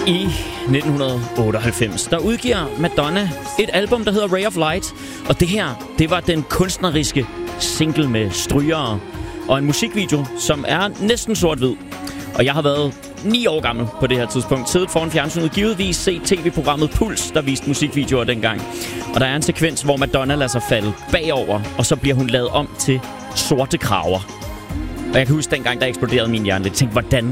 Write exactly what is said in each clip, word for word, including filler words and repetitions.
I nitten otteoghalvfems, der udgiver Madonna et album, der hedder Ray of Light. Og det her, det var den kunstneriske single med strygere og en musikvideo, som er næsten sort-hvid. Og jeg har været ni år gammel på det her tidspunkt, siddet foran fjernsynet, givetvis set tv-programmet Puls, der viste musikvideoer dengang. Og der er en sekvens, hvor Madonna lader sig falde bagover, og så bliver hun lavet om til sorte kraver. Og jeg kan huske dengang, der eksploderede min hjerne lidt. Tænk, hvordan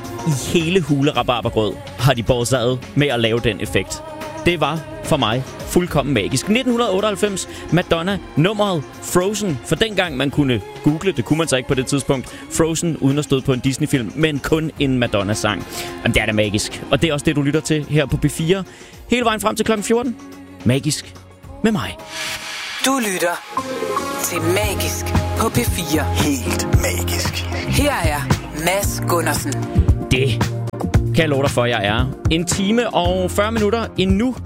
i hele hule rabarbergrød har de båret sig ad med at lave den effekt. Det var for mig fuldkommen magisk. nitten otteoghalvfems, Madonna, nummeret Frozen. For dengang man kunne google, det kunne man så ikke på det tidspunkt, Frozen uden at støde på en Disney-film, men kun en Madonna-sang. Jamen, det er da magisk. Og det er også det, du lytter til her på P fire. Hele vejen frem til klokken fjorten. Magisk med mig. Du lytter til Magisk på P fire. Helt magisk. Her er Mads Gundersen. Det kan jeg love dig for, jeg er. En time og fyrre minutter endnu.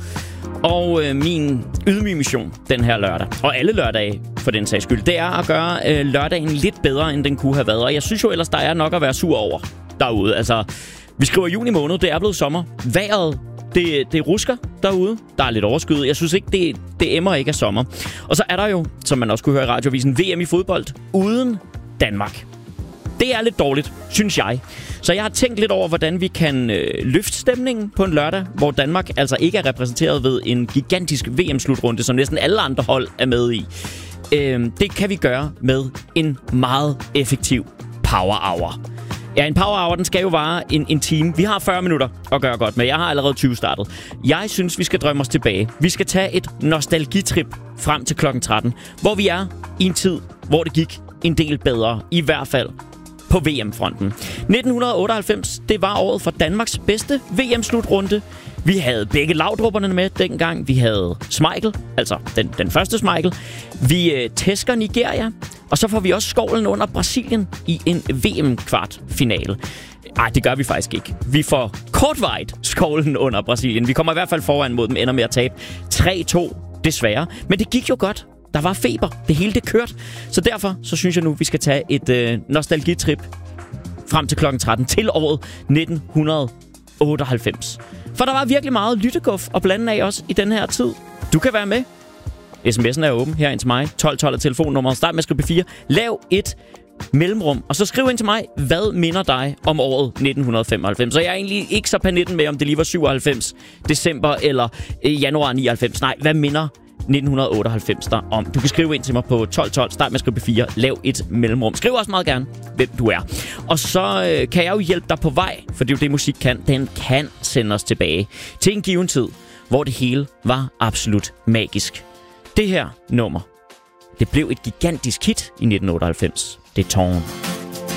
Og øh, min ydmyge mission den her lørdag, og alle lørdage for den sags skyld, det er at gøre øh, lørdagen lidt bedre, end den kunne have været. Og jeg synes jo ellers, der er nok at være sur over derude. Altså, vi skriver juni måned, det er blevet sommer. Vejret, det, det rusker derude. Der er lidt overskyet. Jeg synes ikke, det, det emmer ikke af sommer. Og så er der jo, som man også kunne høre i radiovisen, V M i fodbold uden Danmark. Det er lidt dårligt, synes jeg. Så jeg har tænkt lidt over, hvordan vi kan øh, løfte stemningen på en lørdag, hvor Danmark altså ikke er repræsenteret ved en gigantisk V M-slutrunde, som næsten alle andre hold er med i. Øh, det kan vi gøre med en meget effektiv power hour. Ja, en power hour, den skal jo vare en, en time. Vi har fyrre minutter at gøre godt med. Jeg har allerede tyve startet. Jeg synes, vi skal drømme os tilbage. Vi skal tage et nostalgitrip frem til klokken tretten, hvor vi er i en tid, hvor det gik en del bedre. I hvert fald på V M-fronten. nitten otteoghalvfems, det var året for Danmarks bedste V M-slutrunde. Vi havde begge lagdrupperne med dengang. Vi havde Schmeichel, altså den, den første Schmeichel. Vi øh, tæsker Nigeria, og så får vi også skovlen under Brasilien i en V M-kvartfinale. Ej, det gør vi faktisk ikke. Vi får kortvarigt skovlen under Brasilien. Vi kommer i hvert fald foran mod dem, ender med at tabe tre to, desværre. Men det gik jo godt. Der var feber. Det hele det kørte. Så derfor så synes jeg nu, vi skal tage et øh, nostalgitrip frem til klokken tretten til året nitten otteoghalvfems. For der var virkelig meget lytteguf og blande af os i den her tid. Du kan være med. sms'en er åben her ind til mig. tolv tolv er telefonnummeret. Start med at skrive P fire. Lav et mellemrum. Og så skriv ind til mig, hvad minder dig om året nitten femoghalvfems. Så jeg er egentlig ikke så panitten med, om det lige var syvoghalvfems december eller øh, januar nioghalvfems. Nej, hvad minder nitten otteoghalvfems der om? Du kan skrive ind til mig på tolv tolv. Start med at skrive P fire. Lav et mellemrum. Skriv også meget gerne, hvem du er. Og så øh, kan jeg jo hjælpe dig på vej, for det er jo det, musik kan. Den kan sende os tilbage til en given tid, hvor det hele var absolut magisk. Det her nummer, det blev et gigantisk hit i nitten otteoghalvfems. Det er Torn.